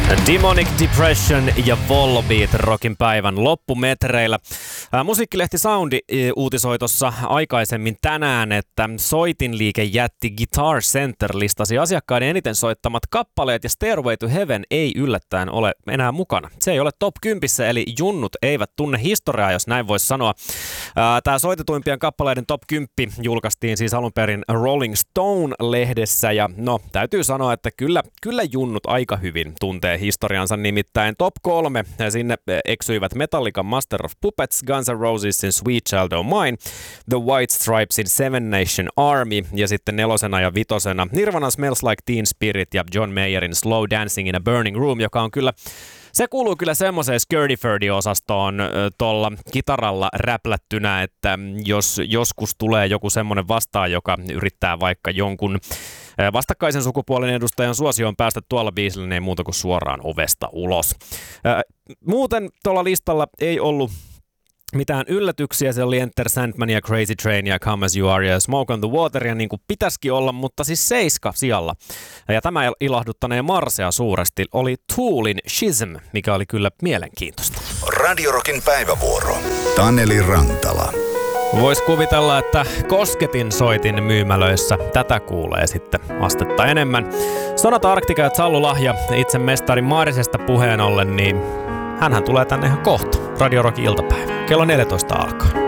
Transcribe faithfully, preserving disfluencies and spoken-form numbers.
Demonic Depression ja Volbeat rockin päivän loppumetreillä. Ää, musiikkilehti Soundi uutisoi tuossa aikaisemmin tänään, että soitinliikejätti Guitar Center listasi asiakkaiden eniten soittamat kappaleet ja Stairway to Heaven ei yllättäen ole enää mukana. Se ei ole top kymmenen, eli junnut eivät tunne historiaa, jos näin voisi sanoa. Tämä soitetuimpien kappaleiden top kymmenen julkaistiin siis alun perin Rolling Stone-lehdessä ja no täytyy sanoa, että kyllä, kyllä junnut aika hyvin tuntee historiansa, nimittäin top kolme. Sinne eksyivät Metallican Master of Puppets, Guns N' Rosesin Sweet Child O' Mine, The White Stripesin Seven Nation Army ja sitten nelosena ja vitosena Nirvana Smells Like Teen Spirit ja John Mayerin Slow Dancing in a Burning Room, joka on kyllä se kuuluu kyllä semmoiseen Skirdy-Ferdy-osastoon tuolla kitaralla räplättynä, että jos joskus tulee joku semmoinen vastaan, joka yrittää vaikka jonkun vastakkaisen sukupuolen edustajan suosioon päästä tuolla biisillä, niin ei muuta kuin suoraan ovesta ulos. Muuten tuolla listalla ei ollut mitään yllätyksiä, se oli Enter Sandman ja Crazy Train ja Come As You Are ja Smoke on the Water ja niin kuin pitäisikin olla, mutta siis seiska sijalla. Ja tämä ilahduttaneen Marsea suuresti oli Toolin Schism, mikä oli kyllä mielenkiintoista. Radio Rockin päivävuoro. Taneli Rantala. Voisi kuvitella, että kosketin soitin myymälöissä. Tätä kuulee sitten astetta enemmän. Sonata Arctica ja Sallu Lahja, itse mestari Maarisesta puheen ollen, niin hänhän tulee tänne ihan kohta. Radio Rockin iltapäivä. Kello neljätoista alkaa.